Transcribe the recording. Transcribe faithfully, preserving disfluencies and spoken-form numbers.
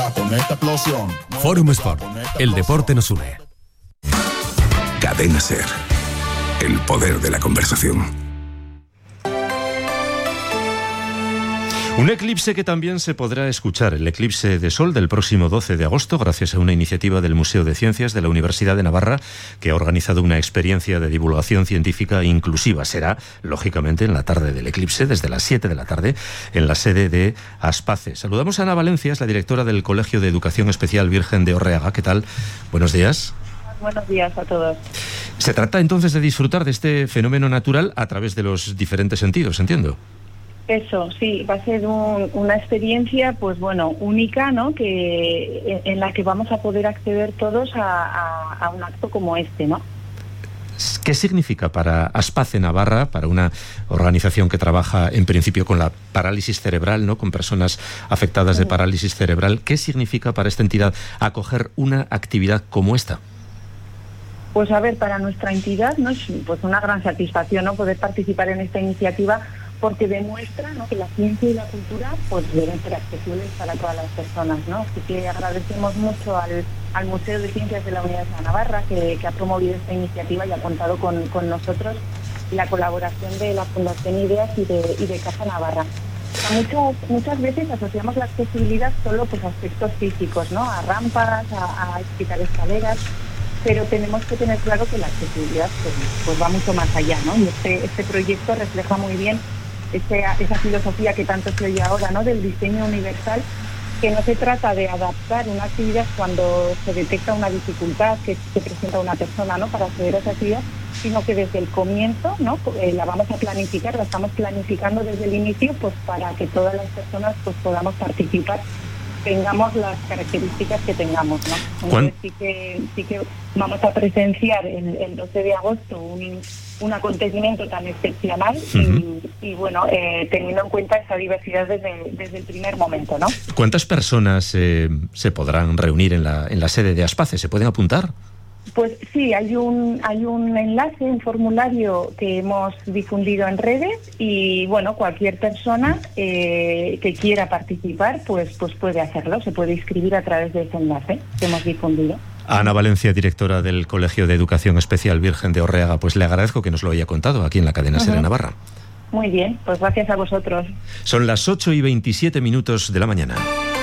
con esta explosión. Forum Sport, el deporte nos une. Cadena Ser, el poder de la conversación. Un eclipse que también se podrá escuchar, el eclipse de sol del próximo doce de agosto, gracias a una iniciativa del Museo de Ciencias de la Universidad de Navarra, que ha organizado una experiencia de divulgación científica inclusiva. Será, lógicamente, en la tarde del eclipse, desde las siete de la tarde, en la sede de Aspace. Saludamos a Ana Valencia, es la directora del Colegio de Educación Especial Virgen de Orreaga. ¿Qué tal? Buenos días. Buenos días a todos. Se trata entonces de disfrutar de este fenómeno natural a través de los diferentes sentidos, entiendo. Eso, sí, va a ser un, una experiencia, pues bueno, única, ¿no? Que en la que vamos a poder acceder todos a, a, a un acto como este, ¿no? ¿Qué significa para Aspace Navarra, para una organización que trabaja en principio con la parálisis cerebral, ¿no? Con personas afectadas de parálisis cerebral, qué significa para esta entidad acoger una actividad como esta? Pues a ver, para nuestra entidad, ¿no? Es pues una gran satisfacción, ¿no? Poder participar en esta iniciativa, porque demuestra, ¿no? que la ciencia y la cultura pues deben ser accesibles para todas las personas, ¿no? Así que agradecemos mucho al, al Museo de Ciencias de la Universidad de Navarra que, que ha promovido esta iniciativa y ha contado con, con nosotros y la colaboración de la Fundación Ideas y de, y de Caja Navarra. O sea, muchas, muchas veces asociamos la accesibilidad solo pues, a aspectos físicos, ¿no? A rampas, a, a quitar escaleras, pero tenemos que tener claro que la accesibilidad pues, pues va mucho más allá, ¿no? Y este, este proyecto refleja muy bien Esa, esa filosofía que tanto se oye ahora, ¿no? Del diseño universal, que no se trata de adaptar una actividad cuando se detecta una dificultad que se presenta una persona, ¿no? Para acceder a esa actividad, sino que desde el comienzo, ¿no? Eh, la vamos a planificar, la estamos planificando desde el inicio, pues para que todas las personas pues podamos participar, tengamos las características que tengamos, ¿no? Entonces sí que, sí que vamos a presenciar el, el doce de agosto un, un acontecimiento tan excepcional uh-huh. y, y bueno, eh, teniendo en cuenta esa diversidad desde, desde el primer momento, ¿no? ¿Cuántas personas eh, se podrán reunir en la, en la sede de Aspace? ¿Se pueden apuntar? Pues sí, hay un hay un enlace, un formulario que hemos difundido en redes y bueno, cualquier persona eh, que quiera participar pues pues puede hacerlo, se puede inscribir a través de ese enlace que hemos difundido. Ana Valencia, directora del Colegio de Educación Especial Virgen de Orreaga, pues le agradezco que nos lo haya contado aquí en la cadena Ser uh-huh. Navarra. Muy bien, pues gracias a vosotros. Son las ocho y veintisiete minutos de la mañana.